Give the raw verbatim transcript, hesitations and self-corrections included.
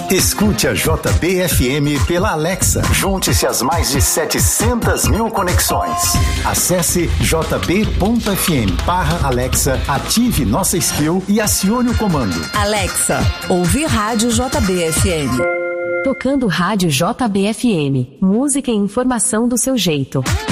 Escute a J B F M pela Alexa. Junte-se às mais de setecentas mil conexões. Acesse jb ponto f m barra Alexa, ative nossa skill e acione o comando. Alexa, ouvir rádio J B F M. Tocando rádio J B F M. Música e informação do seu jeito.